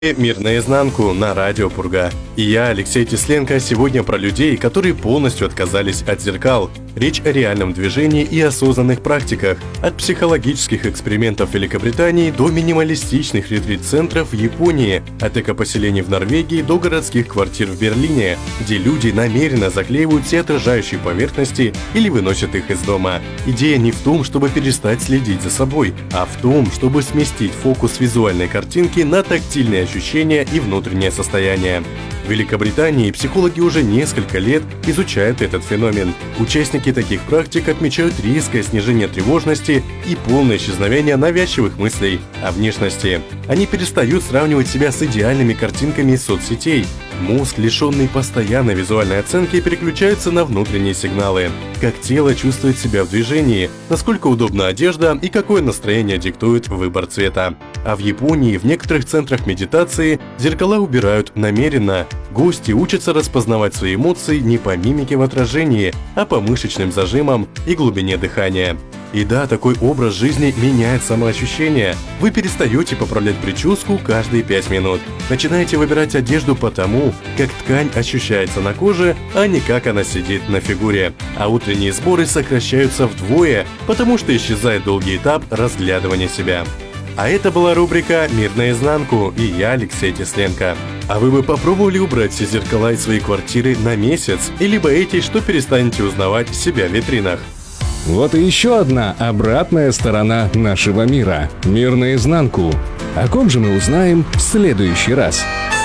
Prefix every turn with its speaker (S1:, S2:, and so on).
S1: Мир наизнанку на радио Пурга. И я, Алексей Тесленко, сегодня про людей, которые полностью отказались от зеркал. Речь о реальном движении и осознанных практиках. От психологических экспериментов в Великобритании до минималистичных ретрит-центров в Японии. От экопоселений в Норвегии до городских квартир в Берлине, где люди намеренно заклеивают все отражающие поверхности или выносят их из дома. Идея не в том, чтобы перестать следить за собой, а в том, чтобы сместить фокус визуальной картинки на тактильные ощущения и внутреннее состояние. В Великобритании психологи уже несколько лет изучают этот феномен. Участники таких практик отмечают резкое снижение тревожности и полное исчезновение навязчивых мыслей о внешности. Они перестают сравнивать себя с идеальными картинками из соцсетей. Мозг, лишенный постоянной визуальной оценки, переключается на внутренние сигналы. Как тело чувствует себя в движении, насколько удобна одежда и какое настроение диктует выбор цвета. А в Японии в некоторых центрах медитации зеркала убирают намеренно. Гости учатся распознавать свои эмоции не по мимике в отражении, а по мышечным зажимам и глубине дыхания. И да, такой образ жизни меняет самоощущение. Вы перестаете поправлять прическу каждые 5 минут. Начинаете выбирать одежду по тому, как ткань ощущается на коже, а не как она сидит на фигуре. А утренние сборы сокращаются вдвое, потому что исчезает долгий этап разглядывания себя. А это была рубрика «Мир наизнанку» и я, Алексей Тесленко. А вы бы попробовали убрать все зеркала из своей квартиры на месяц? Или боитесь, что перестанете узнавать себя в витринах?
S2: Вот и еще одна обратная сторона нашего мира. Мир наизнанку. О ком же мы узнаем в следующий раз?